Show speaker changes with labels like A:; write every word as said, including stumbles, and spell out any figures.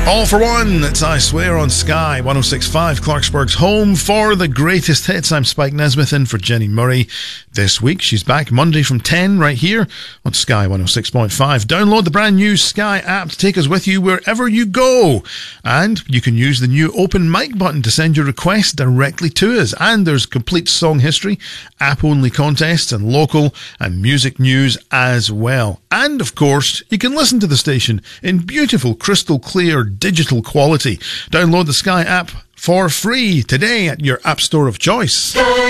A: All for one, it's I Swear on Sky one oh six point five, Clarksburg's home for the greatest hits. I'm Spike Nesmith in for Jenny Murray this week. She's back Monday from ten right here on Sky one oh six point five. Download the brand new Sky app to take us with you wherever you go. And you can use the new open mic button to send your requests directly to us. And there's complete song history, app-only contests, and local and music news as well. And, of course, you can listen to the station in beautiful, crystal clear digital quality. Download the Sky app for free today at your app store of choice.